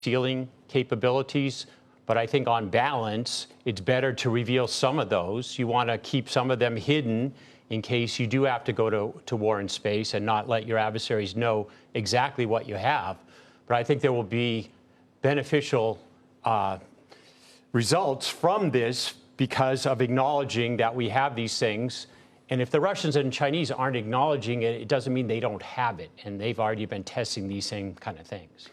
ceiling capabilities. But I think on balance, it's better to reveal some of those. You want to keep some of them hidden in case you do have to go to war in space and not let your adversaries know exactly what you have. But I think there will be beneficial results from this because of acknowledging that we have these things. And if the Russians and Chinese aren't acknowledging it, it doesn't mean they don't have it. And they've already been testing these same kind of things.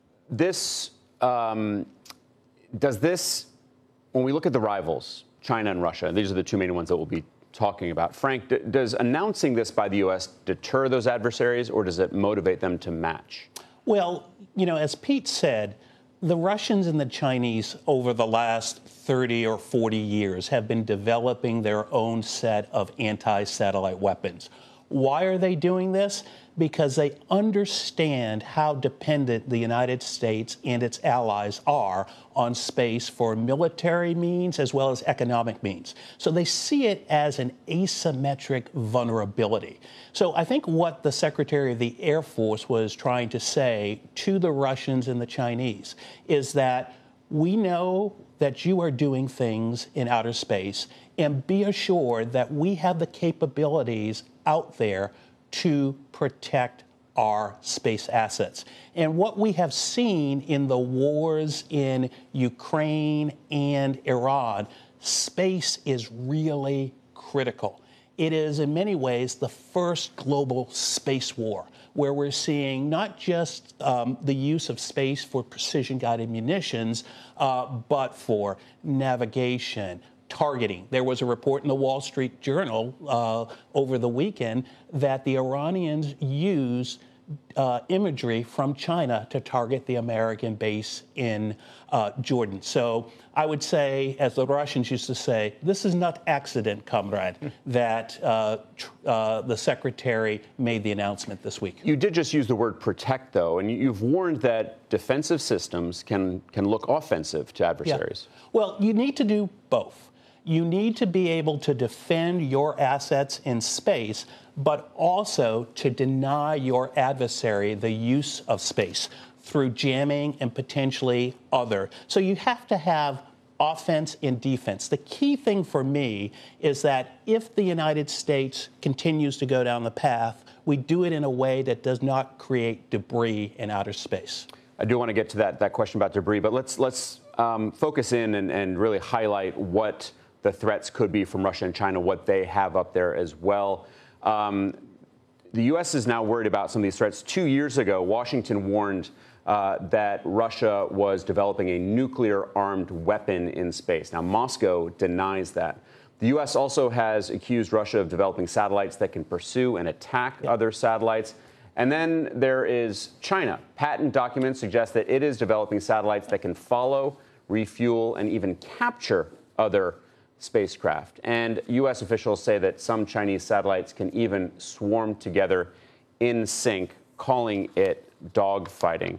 When we look at the rivals, China and Russia, these are the two main ones that we'll be talking about. Frank, does announcing this by the U.S. deter those adversaries, or does it motivate them to match? Well, as Pete said, the Russians and the Chinese over the last 30 or 40 years have been developing their own set of anti-satellite weapons. Why are they doing this? Because they understand how dependent the United States and its allies are on space for military means as well as economic means. So they see it as an asymmetric vulnerability. So I think what the Secretary of the Air Force was trying to say to the Russians and the Chinese is that we know that you are doing things in outer space, and be assured that we have the capabilities out there to protect our space assets. And what we have seen in the wars in Ukraine and Iran, space is really critical. It is, in many ways, the first global space war, where we're seeing not just the use of space for precision-guided munitions, but for navigation, targeting. There was a report in the Wall Street Journal over the weekend that the Iranians used imagery from China to target the American base in Jordan. So I would say, as the Russians used to say, this is not accident, comrade, that the secretary made the announcement this week. You did just use the word protect, though, and you've warned that defensive systems can look offensive to adversaries. Yeah. Well, you need to do both. You need to be able to defend your assets in space, but also to deny your adversary the use of space through jamming and potentially other. So you have to have offense and defense. The key thing for me is that if the United States continues to go down the path, we do it in a way that does not create debris in outer space. I do want to get to that question about debris, but let's focus in and really highlight what the threats could be from Russia and China, what they have up there as well. The U.S. is now worried about some of these threats. 2 years ago, Washington warned that Russia was developing a nuclear-armed weapon in space. Now, Moscow denies that. The U.S. also has accused Russia of developing satellites that can pursue and attack other satellites. And then there is China. Patent documents suggest that it is developing satellites that can follow, refuel, and even capture other spacecraft. And U.S. officials say that some Chinese satellites can even swarm together in sync, calling it dogfighting.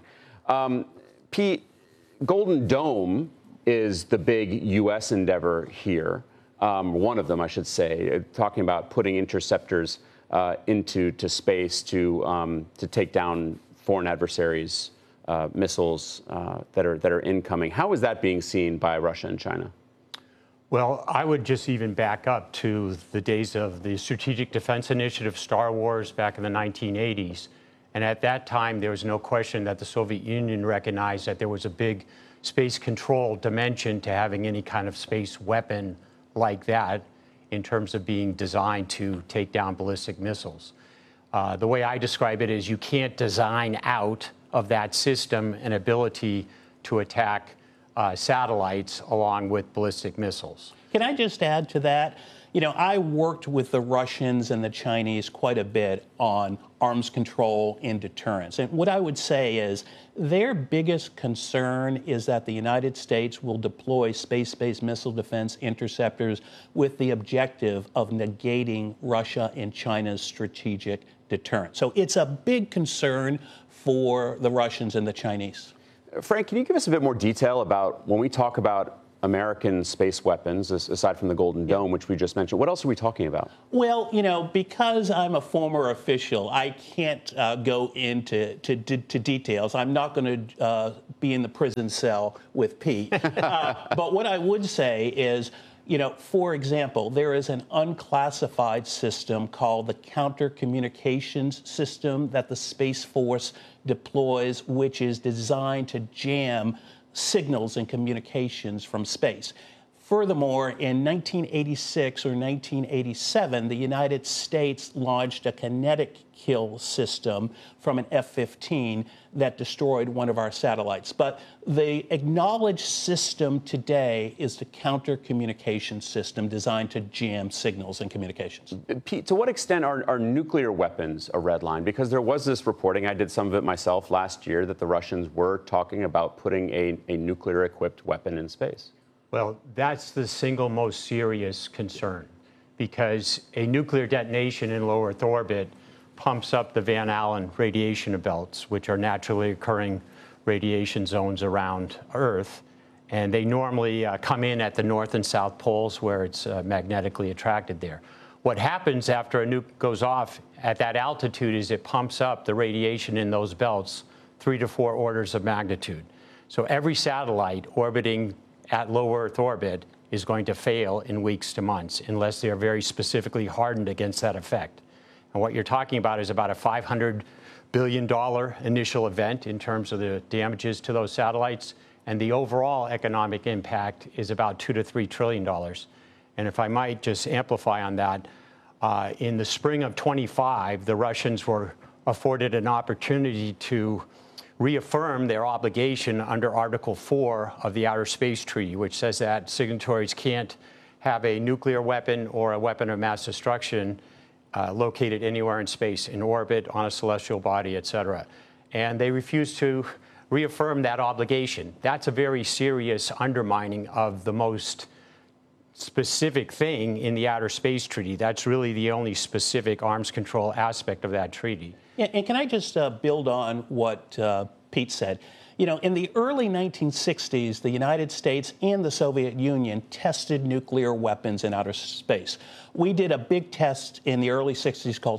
Pete, Golden Dome is the big U.S. endeavor here, one of them, I should say, talking about putting interceptors into space to take down foreign adversaries' missiles that are incoming. How is that being seen by Russia and China? Well, I would just even back up to the days of the Strategic Defense Initiative, Star Wars, back in the 1980s. And at that time, there was no question that the Soviet Union recognized that there was a big space control dimension to having any kind of space weapon like that in terms of being designed to take down ballistic missiles. The way I describe it is you can't design out of that system an ability to attack satellites along with ballistic missiles. Can I just add to that? I worked with the Russians and the Chinese quite a bit on arms control and deterrence. And what I would say is their biggest concern is that the United States will deploy space-based missile defense interceptors with the objective of negating Russia and China's strategic deterrence. So it's a big concern for the Russians and the Chinese. Frank, can you give us a bit more detail about when we talk about American space weapons, aside from the Golden Dome, which we just mentioned, what else are we talking about? Well, because I'm a former official, I can't go into details. I'm not going to be in the prison cell with Pete. But what I would say is, for example, there is an unclassified system called the Counter Communications System that the Space Force deploys, which is designed to jam signals and communications from space. Furthermore, in 1986 or 1987, the United States launched a kinetic kill system from an F-15 that destroyed one of our satellites. But the acknowledged system today is the counter communication system designed to jam signals and communications. Pete, to what extent are nuclear weapons a red line? Because there was this reporting, I did some of it myself last year, that the Russians were talking about putting a nuclear-equipped weapon in space. Well, that's the single most serious concern, because a nuclear detonation in low Earth orbit pumps up the Van Allen radiation belts, which are naturally occurring radiation zones around Earth. And they normally come in at the north and south poles where it's magnetically attracted there. What happens after a nuke goes off at that altitude is it pumps up the radiation in those belts 3 to 4 orders of magnitude. So every satellite orbiting at low Earth orbit is going to fail in weeks to months unless they are very specifically hardened against that effect. And what you're talking about is about a $500 billion initial event in terms of the damages to those satellites, and the overall economic impact is about $2 to $3 trillion. And if I might just amplify on that, in the spring of 25, the Russians were afforded an opportunity to reaffirm their obligation under Article 4 of the Outer Space Treaty, which says that signatories can't have a nuclear weapon or a weapon of mass destruction located anywhere in space, in orbit, on a celestial body, et cetera. And they refused to reaffirm that obligation. That's a very serious undermining of the most specific thing in the Outer Space Treaty. That's really the only specific arms control aspect of that treaty. Yeah, and can I just build on what Pete said? In the early 1960s, the United States and the Soviet Union tested nuclear weapons in outer space. We did a big test in the early 60s called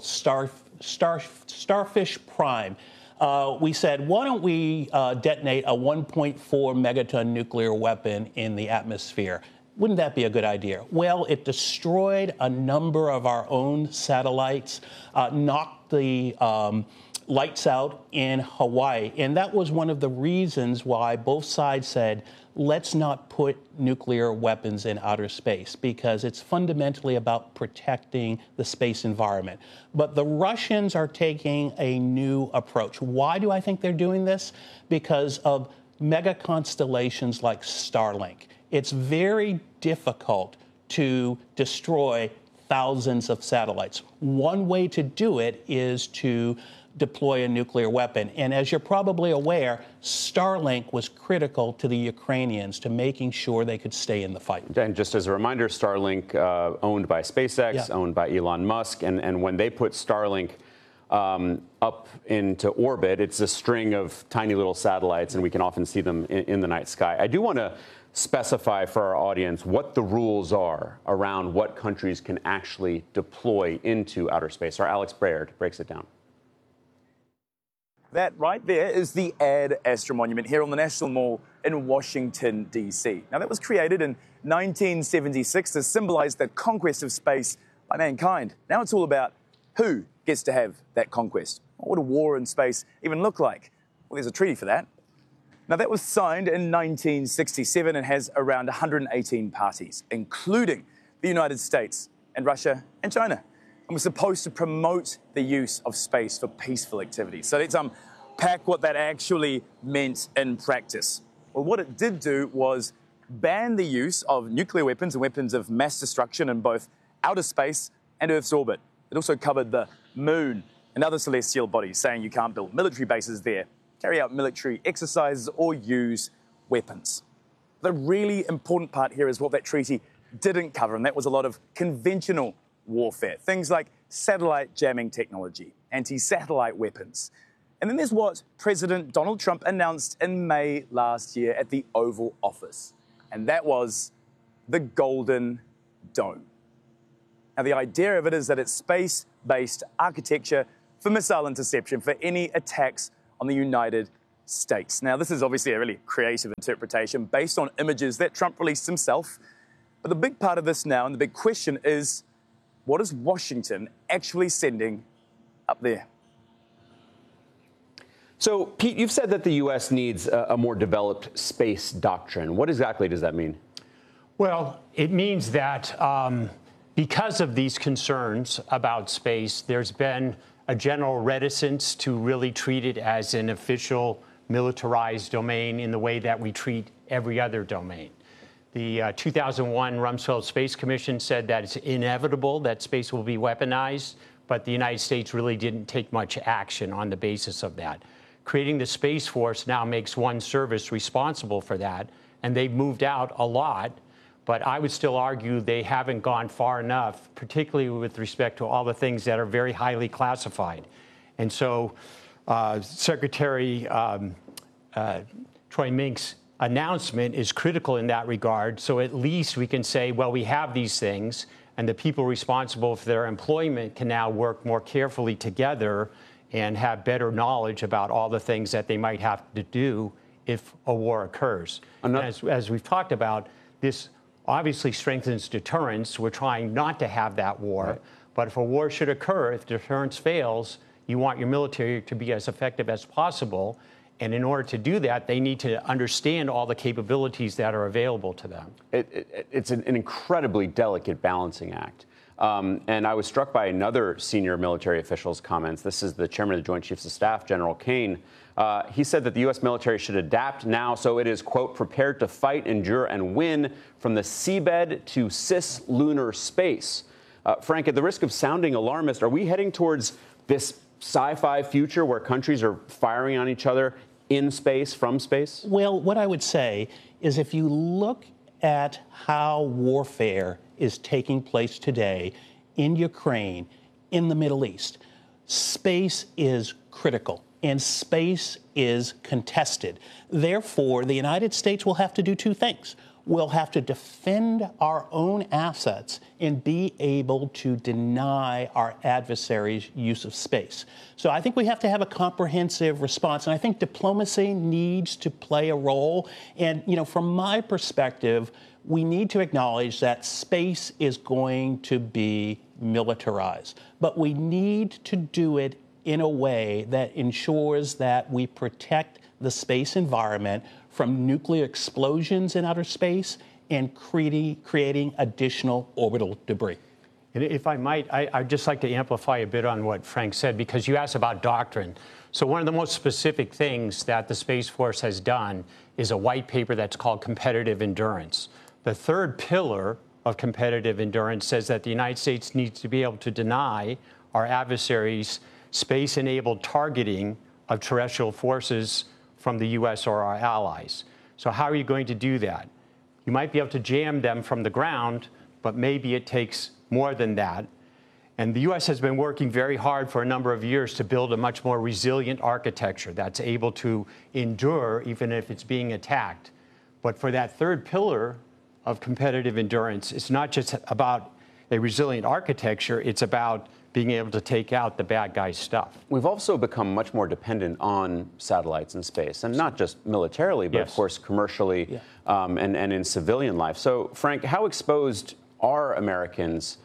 Starfish Prime. We said, why don't we detonate a 1.4 megaton nuclear weapon in the atmosphere? Wouldn't that be a good idea? Well, it destroyed a number of our own satellites, knocked the lights out in Hawaii. And that was one of the reasons why both sides said, let's not put nuclear weapons in outer space, because it's fundamentally about protecting the space environment. But the Russians are taking a new approach. Why do I think they're doing this? Because of mega constellations like Starlink. It's very difficult to destroy thousands of satellites. One way to do it is to deploy a nuclear weapon. And as you're probably aware, Starlink was critical to the Ukrainians to making sure they could stay in the fight. And just as a reminder, Starlink, owned by SpaceX, owned by Elon Musk, and when they put Starlink up into orbit, it's a string of tiny little satellites, and we can often see them in the night sky. I do want to specify for our audience what the rules are around what countries can actually deploy into outer space. Our Alex Brayer breaks it down. That right there is the Ad Astra Monument here on the National Mall in Washington, D.C. Now, that was created in 1976 to symbolize the conquest of space by mankind. Now it's all about who gets to have that conquest. What would a war in space even look like? Well, there's a treaty for that. Now, that was signed in 1967 and has around 118 parties, including the United States and Russia and China. And was supposed to promote the use of space for peaceful activities. So let's unpack what that actually meant in practice. Well, what it did do was ban the use of nuclear weapons and weapons of mass destruction in both outer space and Earth's orbit. It also covered the moon and other celestial bodies, saying you can't build military bases there, carry out military exercises, or use weapons. The really important part here is what that treaty didn't cover, and that was a lot of conventional warfare. Things like satellite jamming technology, anti-satellite weapons. And then there's what President Donald Trump announced in May last year at the Oval Office. and that was the Golden Dome. Now, the idea of it is that it's space-based architecture for missile interception for any attacks on the United States. Now, this is obviously a really creative interpretation based on images that Trump released himself. But the big part of this now, and the big question is, what is Washington actually sending up there? So, Pete, you've said that the U.S. needs a more developed space doctrine. What exactly does that mean? Well, it means that because of these concerns about space, there's been a general reticence to really treat it as an official militarized domain in the way that we treat every other domain. The 2001 Rumsfeld Space Commission said that it's inevitable that space will be weaponized, but the United States really didn't take much action on the basis of that. Creating the Space Force now makes one service responsible for that, and they've moved out a lot, but I would still argue they haven't gone far enough, particularly with respect to all the things that are very highly classified. And so Secretary Troy Mink's announcement is critical in that regard. So at least we can say, well, we have these things, and the people responsible for their employment can now work more carefully together and have better knowledge about all the things that they might have to do if a war occurs. As we've talked about, this obviously strengthens deterrence. We're trying not to have that war. Right. But if a war should occur, if deterrence fails, you want your military to be as effective as possible. And in order to do that, they need to understand all the capabilities that are available to them. It's an incredibly delicate balancing act. And I was struck by another senior military official's comments. This is the chairman of the Joint Chiefs of Staff, General Kane. He said that the U.S. military should adapt now so it is, quote, prepared to fight, endure, and win from the seabed to cislunar space. Frank, at the risk of sounding alarmist, are we heading towards this sci-fi future where countries are firing on each other in space, from space? Well, what I would say is if you look at how warfare is taking place today in Ukraine, in the Middle East, space is critical and space is contested. Therefore, the United States will have to do two things. We'll have to defend our own assets and be able to deny our adversaries' use of space. So I think we have to have a comprehensive response, and I think diplomacy needs to play a role. And, from my perspective, we need to acknowledge that space is going to be militarized, but we need to do it in a way that ensures that we protect the space environment from nuclear explosions in outer space and creating additional orbital debris. And if I might, I'd just like to amplify a bit on what Frank said, because you asked about doctrine. So one of the most specific things that the Space Force has done is a white paper that's called competitive endurance. The third pillar of competitive endurance says that the United States needs to be able to deny our adversaries space-enabled targeting of terrestrial forces from the U.S. or our allies. So how are you going to do that? You might be able to jam them from the ground, but maybe it takes more than that. And the U.S. has been working very hard for a number of years to build a much more resilient architecture that's able to endure even if it's being attacked. But for that third pillar of competitive endurance, it's not just about a resilient architecture, it's about being able to take out the bad guy's stuff. We've also become much more dependent on satellites in space, and not just militarily, but of course commercially and in civilian life. So, Frank, how exposed are Americans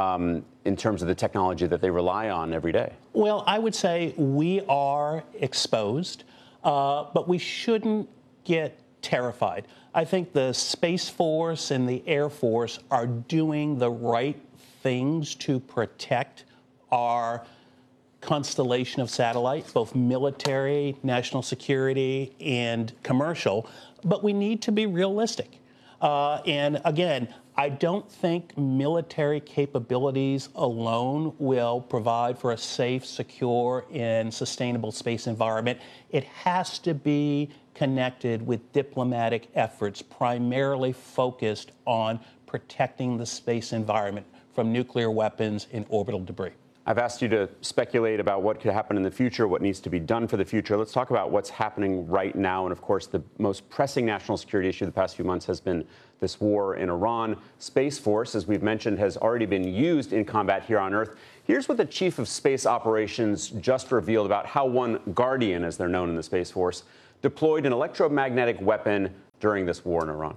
in terms of the technology that they rely on every day? Well, I would say we are exposed, but we shouldn't get terrified. I think the Space Force and the Air Force are doing the right things to protect our constellation of satellites, both military, national security, and commercial. But we need to be realistic. And again, I don't think military capabilities alone will provide for a safe, secure, and sustainable space environment. It has to be connected with diplomatic efforts primarily focused on protecting the space environment from nuclear weapons and orbital debris. I've asked you to speculate about what could happen in the future, what needs to be done for the future. Let's talk about what's happening right now. And of course, the most pressing national security issue the past few months has been this war in Iran. Space Force, as we've mentioned, has already been used in combat here on Earth. Here's what the Chief of Space Operations just revealed about how one Guardian, as they're known in the Space Force, deployed an electromagnetic weapon during this war in Iran.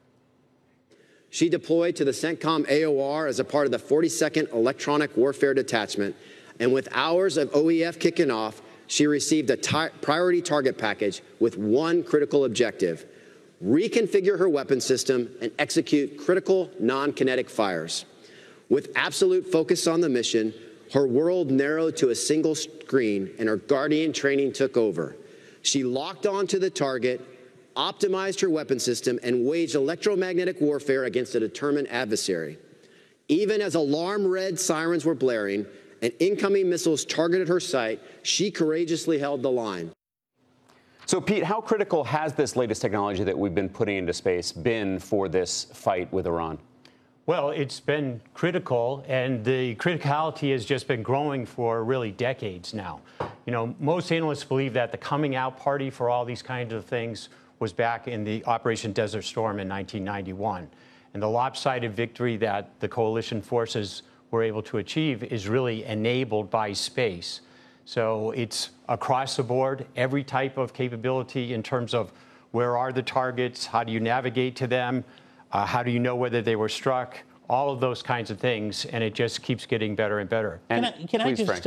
She deployed to the CENTCOM AOR as a part of the 42nd Electronic Warfare Detachment, and with hours of OEF kicking off, she received a priority target package with one critical objective: reconfigure her weapon system and execute critical non-kinetic fires. With absolute focus on the mission, her world narrowed to a single screen, and her Guardian training took over. She locked onto the target, optimized her weapon system, and waged electromagnetic warfare against a determined adversary. Even as alarm red sirens were blaring and incoming missiles targeted her site, she courageously held the line. So, Pete, how critical has this latest technology that we've been putting into space been for this fight with Iran? Well, it's been critical, and the criticality has just been growing for really decades now. You know, most analysts believe that the coming out party for all these kinds of things was back in the Operation Desert Storm in 1991. And the lopsided victory that the coalition forces were able to achieve is really enabled by space. So it's across the board, every type of capability in terms of where are the targets, how do you navigate to them, how do you know whether they were struck, all of those kinds of things, and it just keeps getting better and better. Can I just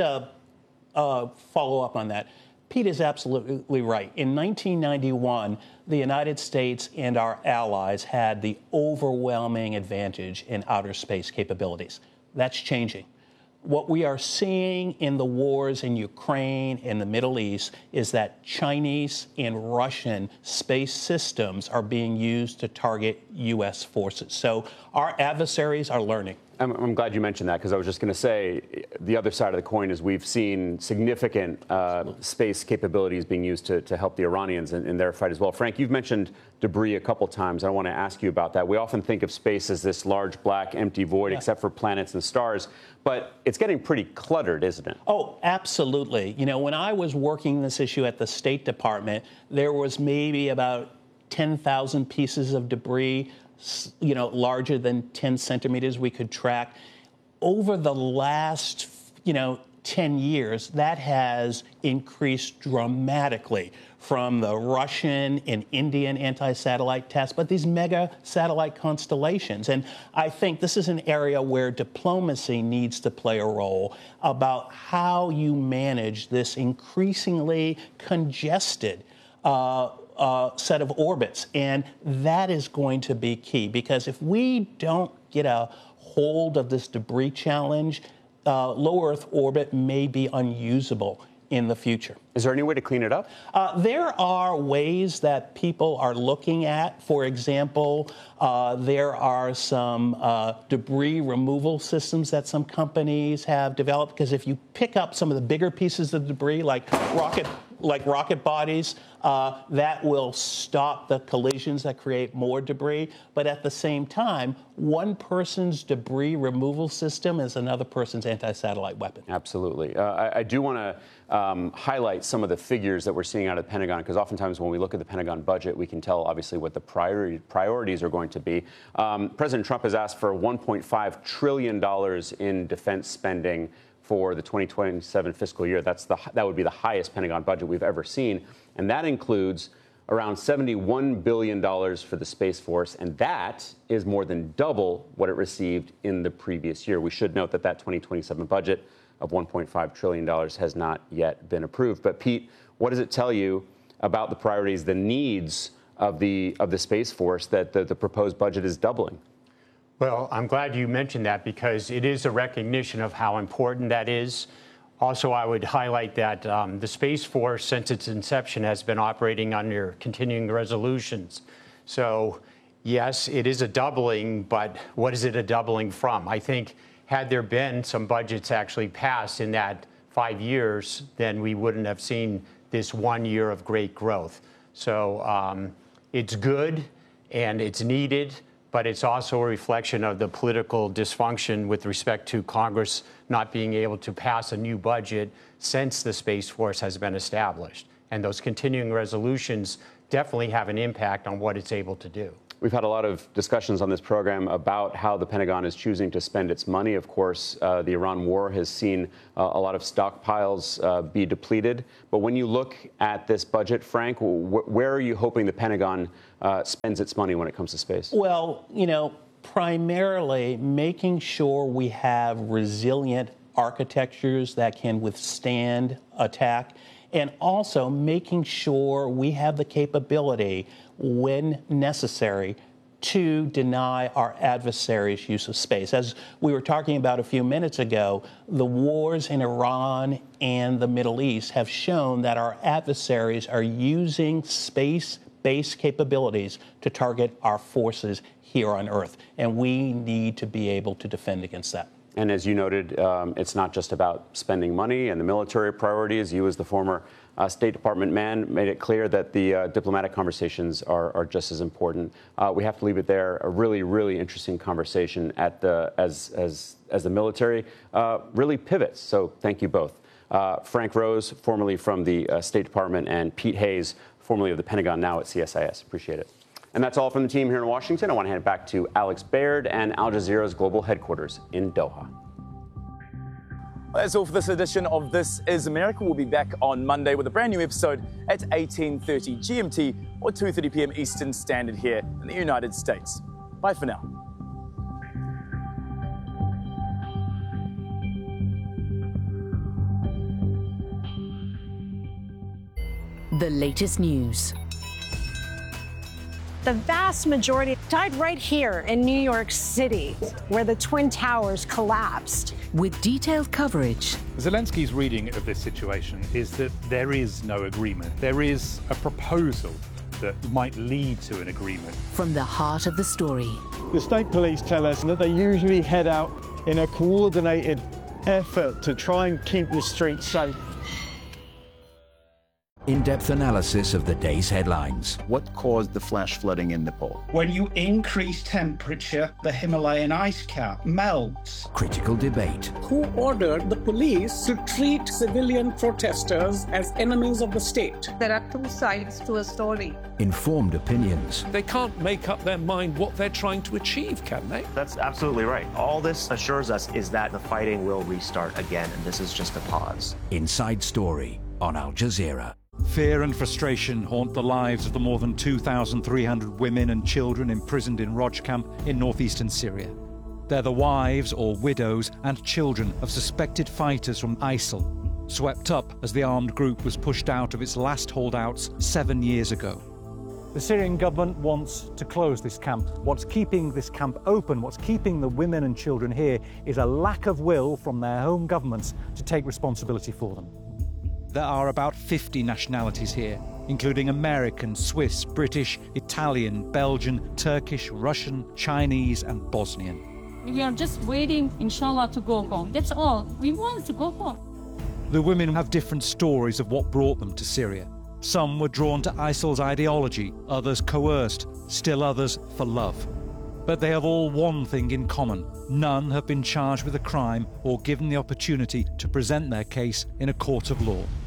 follow up on that? Pete is absolutely right. In 1991, the United States and our allies had the overwhelming advantage in outer space capabilities. That's changing. What we are seeing in the wars in Ukraine and the Middle East is that Chinese and Russian space systems are being used to target U.S. forces. So our adversaries are learning. I'm glad you mentioned that, because I was just going to say the other side of the coin is we've seen significant space capabilities being used to help the Iranians in their fight as well. Frank, you've mentioned debris a couple times. I want to ask you about that. We often think of space as this large, black, empty void, except for planets and stars. But it's getting pretty cluttered, isn't it? Oh, absolutely. You know, when I was working this issue at the State Department, there was maybe about 10,000 pieces of debris, you know, larger than 10 centimeters we could track. Over the last, 10 years, that has increased dramatically from the Russian and Indian anti-satellite tests, but these mega satellite constellations. And I think this is an area where diplomacy needs to play a role about how you manage this increasingly congested set of orbits. And that is going to be key, because if we don't get a hold of this debris challenge, low Earth orbit may be unusable in the future. Is there any way to clean it up? There are ways that people are looking at. For example, there are some debris removal systems that some companies have developed, because if you pick up some of the bigger pieces of debris, like rocket bodies, that will stop the collisions that create more debris. But at the same time, one person's debris removal system is another person's anti-satellite weapon. Absolutely. I do want to highlight some of the figures that we're seeing out of the Pentagon, because oftentimes when we look at the Pentagon budget, we can tell obviously what the priorities are going to be. President Trump has asked for $1.5 trillion in defense spending for the 2027 fiscal year. That would be the highest Pentagon budget we've ever seen. And that includes around $71 billion for the Space Force, and that is more than double what it received in the previous year. We should note that 2027 budget of $1.5 trillion has not yet been approved. But Pete, what does it tell you about the priorities, the needs of the Space Force, that the proposed budget is doubling? Well, I'm glad you mentioned that, because it is a recognition of how important that is. Also, I would highlight that the Space Force, since its inception, has been operating under continuing resolutions. So, yes, it is a doubling, but what is it a doubling from? I think had there been some budgets actually passed in that 5 years, then we wouldn't have seen this 1 year of great growth. So it's good and it's needed, but it's also a reflection of the political dysfunction with respect to Congress not being able to pass a new budget since the Space Force has been established. And those continuing resolutions definitely have an impact on what it's able to do. We've had a lot of discussions on this program about how the Pentagon is choosing to spend its money. Of course, the Iran war has seen a lot of stockpiles be depleted. But when you look at this budget, Frank, where are you hoping the Pentagon spends its money when it comes to space? Well, primarily making sure we have resilient architectures that can withstand attack, and also making sure we have the capability, when necessary, to deny our adversaries' use of space. As we were talking about a few minutes ago, the wars in Iran and the Middle East have shown that our adversaries are using space-based capabilities to target our forces here on Earth, and we need to be able to defend against that. And as you noted, it's not just about spending money and the military priorities. You, as the former State Department man, made it clear that the diplomatic conversations are just as important. We have to leave it there. A really, really interesting conversation as the military really pivots. So thank you both. Frank Rose, formerly from the State Department, and Pete Hayes, formerly of the Pentagon, now at CSIS. Appreciate it. And that's all from the team here in Washington. I want to hand it back to Alex Baird and Al Jazeera's global headquarters in Doha. Well, that's all for this edition of This Is America. We'll be back on Monday with a brand new episode at 18:30 GMT or 2:30 p.m. Eastern Standard here in the United States. Bye for now. The latest news. The vast majority died right here in New York City, where the Twin Towers collapsed. With detailed coverage. Zelensky's reading of this situation is that there is no agreement. There is a proposal that might lead to an agreement. From the heart of the story. The state police tell us that they usually head out in a coordinated effort to try and keep the streets safe. In-depth analysis of the day's headlines. What caused the flash flooding in Nepal? When you increase temperature, the Himalayan ice cap melts. Critical debate. Who ordered the police to treat civilian protesters as enemies of the state? There are two sides to a story. Informed opinions. They can't make up their mind what they're trying to achieve, can they? That's absolutely right. All this assures us is that the fighting will restart again, and this is just a pause. Inside Story on Al Jazeera. Fear and frustration haunt the lives of the more than 2,300 women and children imprisoned in Roj camp in northeastern Syria. They're the wives or widows and children of suspected fighters from ISIL, swept up as the armed group was pushed out of its last holdouts 7 years ago. The Syrian government wants to close this camp. What's keeping this camp open, what's keeping the women and children here, is a lack of will from their home governments to take responsibility for them. There are about 50 nationalities here, including American, Swiss, British, Italian, Belgian, Turkish, Russian, Chinese, and Bosnian. We are just waiting, inshallah, to go home. That's all. We want to go home. The women have different stories of what brought them to Syria. Some were drawn to ISIL's ideology, others coerced, still others for love. But they have all one thing in common. None have been charged with a crime or given the opportunity to present their case in a court of law.